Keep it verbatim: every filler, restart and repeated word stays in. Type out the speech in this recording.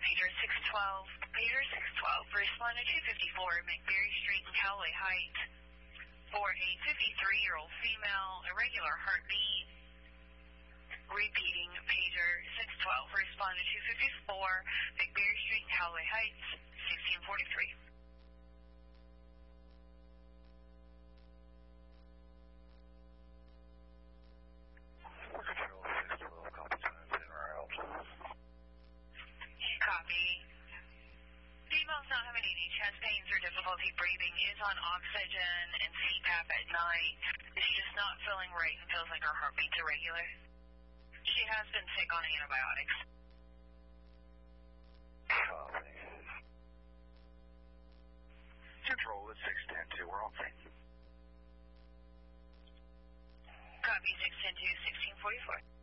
Pager six twelve. Pager six twelve. Respond to two fifty-four McBerry Street in Callaway Heights for a fifty-three-year-old female, irregular heartbeat. Repeating, Pager six twelve. Respond to two fifty-four McBerry Street in Callaway Heights, sixteen forty-three. Control six twelve, copy signs in route. Copy. Female's not having any chest pains or difficulty breathing, is on oxygen and C PAP at night. She's just not feeling right and feels like her heartbeat's irregular. She has been sick on antibiotics. Copy. Control is six ten two, we're on scene. Copy six ten two, sixteen forty-four.